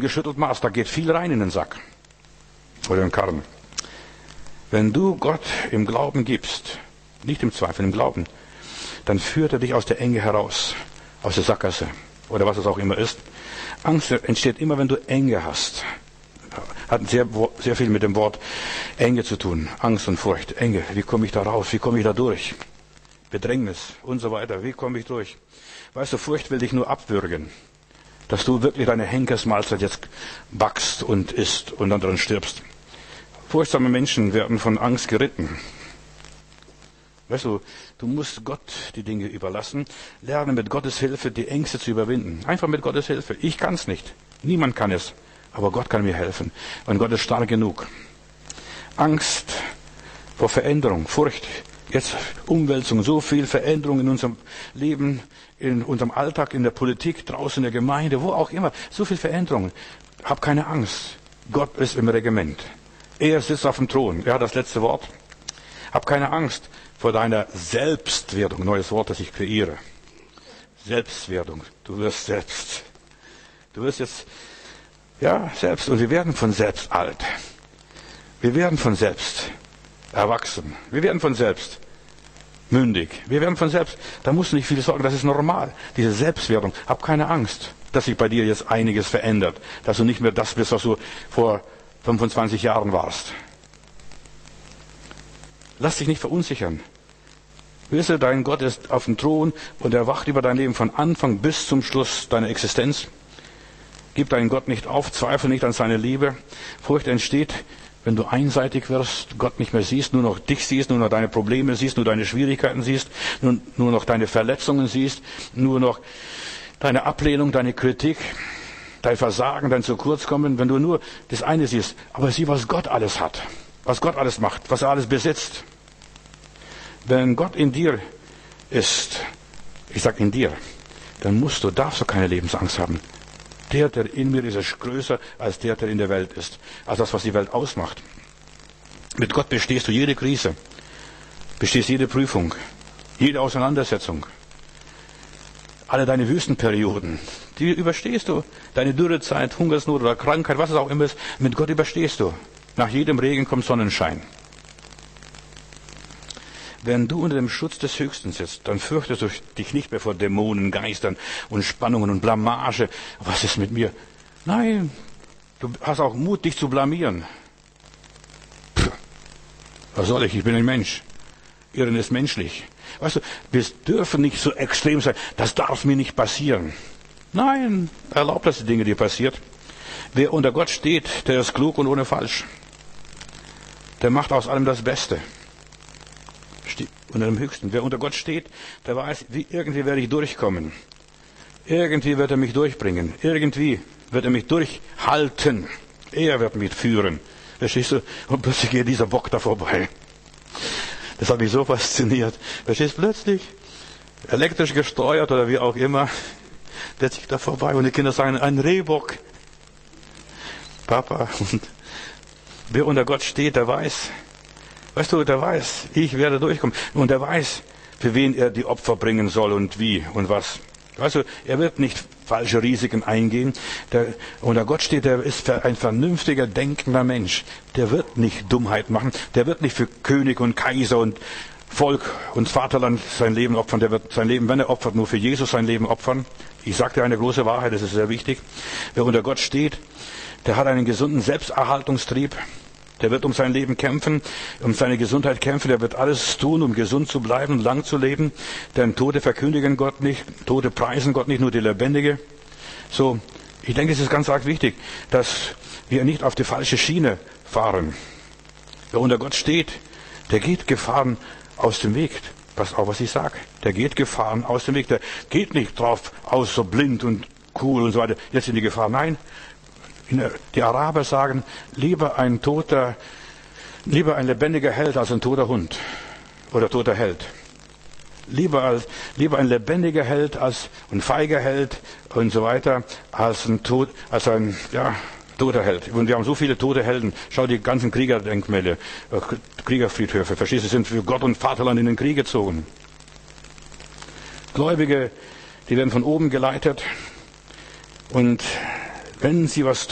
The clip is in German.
ungeschüttelt Maß. Da geht viel rein in den Sack. Oder in den Karren. Wenn du Gott im Glauben gibst, nicht im Zweifel, im Glauben, dann führt er dich aus der Enge heraus, aus der Sackgasse oder was es auch immer ist. Angst entsteht immer, wenn du Enge hast. Hat sehr viel mit dem Wort Enge zu tun. Angst und Furcht. Enge. Wie komme ich da raus? Wie komme ich da durch? Bedrängnis und so weiter. Wie komme ich durch? Weißt du, Furcht will dich nur abwürgen. Dass du wirklich deine Henkersmahlzeit jetzt backst und isst und dann dran stirbst. Furchtsame Menschen werden von Angst geritten. Weißt du, du musst Gott die Dinge überlassen. Lerne mit Gottes Hilfe die Ängste zu überwinden. Einfach mit Gottes Hilfe. Ich kann es nicht. Niemand kann es. Aber Gott kann mir helfen. Und Gott ist stark genug. Angst vor Veränderung, Furcht, jetzt Umwälzung, so viel Veränderung in unserem Leben, in unserem Alltag, in der Politik, draußen in der Gemeinde, wo auch immer. So viel Veränderung. Hab keine Angst. Gott ist im Regiment. Er sitzt auf dem Thron. Er hat das letzte Wort. Hab keine Angst vor deiner Selbstwerdung. Neues Wort, das ich kreiere. Selbstwerdung. Du wirst selbst. Du wirst jetzt, ja, selbst. Und wir werden von selbst alt. Wir werden von selbst erwachsen. Wir werden von selbst mündig. Wir werden von selbst, da musst du nicht viel sorgen, das ist normal. Diese Selbstwerdung. Hab keine Angst, dass sich bei dir jetzt einiges verändert. Dass du nicht mehr das bist, was du vor 25 Jahren warst. Lass dich nicht verunsichern. Wisse, dein Gott ist auf dem Thron und er wacht über dein Leben von Anfang bis zum Schluss deiner Existenz. Gib deinen Gott nicht auf, zweifle nicht an seine Liebe. Furcht entsteht, wenn du einseitig wirst, Gott nicht mehr siehst, nur noch dich siehst, nur noch deine Probleme siehst, nur deine Schwierigkeiten siehst, nur noch deine Verletzungen siehst, nur noch deine Ablehnung, deine Kritik, dein Versagen, dein Zukurzkommen, wenn du nur das eine siehst. Aber sieh, was Gott alles hat, was Gott alles macht, was er alles besitzt. Wenn Gott in dir ist, ich sag in dir, dann darfst du keine Lebensangst haben. Der in mir ist, ist größer als der in der Welt ist. Als das, was die Welt ausmacht. Mit Gott bestehst du jede Krise. Bestehst jede Prüfung. Jede Auseinandersetzung. Alle deine Wüstenperioden. Die überstehst du. Deine Dürrezeit, Hungersnot oder Krankheit, was es auch immer ist. Mit Gott überstehst du. Nach jedem Regen kommt Sonnenschein. Wenn du unter dem Schutz des Höchsten sitzt, dann fürchtest du dich nicht mehr vor Dämonen, Geistern und Spannungen und Blamage. Was ist mit mir? Nein, du hast auch Mut, dich zu blamieren. Was soll ich? Ich bin ein Mensch. Irren ist menschlich. Weißt du, wir dürfen nicht so extrem sein. Das darf mir nicht passieren. Nein, erlaub, dass die Dinge dir passiert. Wer unter Gott steht, der ist klug und ohne falsch. Der macht aus allem das Beste. Unter dem Höchsten. Wer unter Gott steht, der weiß, irgendwie werde ich durchkommen. Irgendwie wird er mich durchbringen. Irgendwie wird er mich durchhalten. Er wird mich führen. Verstehst du? Und plötzlich geht dieser Bock da vorbei. Das hat mich so fasziniert. Verstehst du? Plötzlich, elektrisch gesteuert oder wie auch immer, der zieht da vorbei und die Kinder sagen, ein Rehbock. Papa. Und wer unter Gott steht, der weiß, weißt du, der weiß, ich werde durchkommen. Und der weiß, für wen er die Opfer bringen soll und wie und was. Weißt du, er wird nicht falsche Risiken eingehen. Der unter Gott steht, der ist ein vernünftiger, denkender Mensch. Der wird nicht Dummheit machen. Der wird nicht für König und Kaiser und Volk und Vaterland sein Leben opfern. Der wird sein Leben, wenn er opfert, nur für Jesus sein Leben opfern. Ich sage dir eine große Wahrheit, das ist sehr wichtig. Wer unter Gott steht, der hat einen gesunden Selbsterhaltungstrieb. Der wird um sein Leben kämpfen, um seine Gesundheit kämpfen. Der wird alles tun, um gesund zu bleiben, lang zu leben. Denn Tote verkündigen Gott nicht, Tote preisen Gott nicht, nur die Lebendige. So, ich denke, es ist ganz arg wichtig, dass wir nicht auf die falsche Schiene fahren. Wer unter Gott steht, der geht Gefahren aus dem Weg. Pass auf, was ich sage. Der geht Gefahren aus dem Weg. Der geht nicht drauf aus, so blind und cool und so weiter. Jetzt in die Gefahr. Nein. Die Araber sagen, lieber ein lebendiger Held als ein toter Hund oder toter Held. Lieber ein lebendiger Held als ein feiger Held und so weiter als ein toter Held. Und wir haben so viele tote Helden. Schau die ganzen Kriegerdenkmäler, Kriegerfriedhöfe. Verstehst du, sind für Gott und Vaterland in den Krieg gezogen. Gläubige, die werden von oben geleitet und wenn sie was